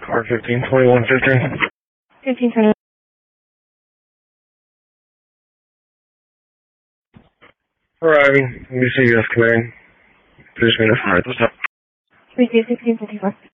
Car 152115. 1520. Arriving. UCS clearing. Please meet us. Alright, what's up? 3 1654.